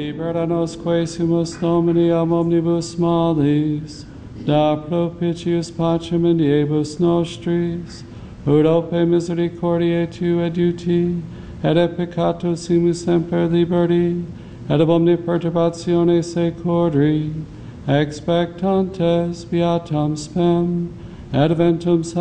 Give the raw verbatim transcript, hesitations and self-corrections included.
Libera nos sumus nomini am omnibus malis, da propitius pacem in diebus nostris, ut ope misericordiae tu eduti, et et peccato simus semper liberti, et ab omni perturbatione secori, expectantes beatam spem, et eventum